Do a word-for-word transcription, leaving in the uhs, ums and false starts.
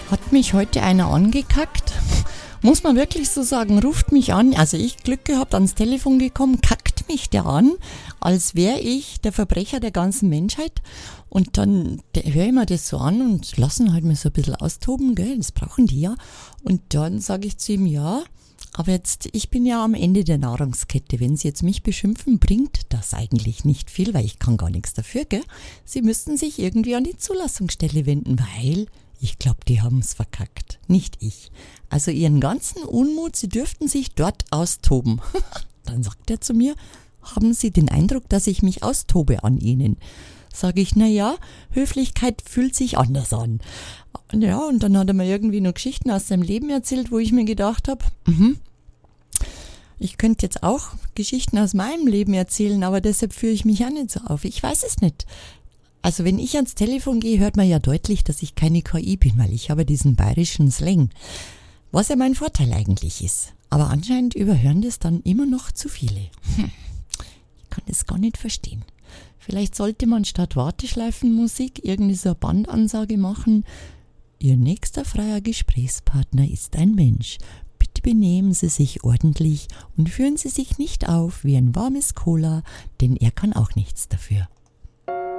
Hat mich heute einer angekackt? Muss man wirklich so sagen, ruft mich an, also ich Glück gehabt, ans Telefon gekommen, kackt mich der an, als wäre ich der Verbrecher der ganzen Menschheit. Und dann höre ich mir das so an und lassen halt mir so ein bisschen austoben, gell, das brauchen die ja. Und dann sage ich zu ihm, ja, aber jetzt, ich bin ja am Ende der Nahrungskette. Wenn Sie jetzt mich beschimpfen, bringt das eigentlich nicht viel, weil ich kann gar nichts dafür, gell. Sie müssten sich irgendwie an die Zulassungsstelle wenden, weil ich glaube, die haben es verkackt, nicht ich. Also ihren ganzen Unmut, sie dürften sich dort austoben. Dann sagt er zu mir, haben Sie den Eindruck, dass ich mich austobe an Ihnen? Sage ich, na ja, Höflichkeit fühlt sich anders an. Ja, und dann hat er mir irgendwie nur Geschichten aus seinem Leben erzählt, wo ich mir gedacht habe, mhm, ich könnte jetzt auch Geschichten aus meinem Leben erzählen, aber deshalb führe ich mich auch nicht so auf. Ich weiß es nicht. Also wenn ich ans Telefon gehe, hört man ja deutlich, dass ich keine K I bin, weil ich habe diesen bayerischen Slang, was ja mein Vorteil eigentlich ist. Aber anscheinend überhören das dann immer noch zu viele. Hm. Ich kann das gar nicht verstehen. Vielleicht sollte man statt Warteschleifenmusik irgendwie so eine Bandansage machen. Ihr nächster freier Gesprächspartner ist ein Mensch. Bitte benehmen Sie sich ordentlich und führen Sie sich nicht auf wie ein warmes Cola, denn er kann auch nichts dafür.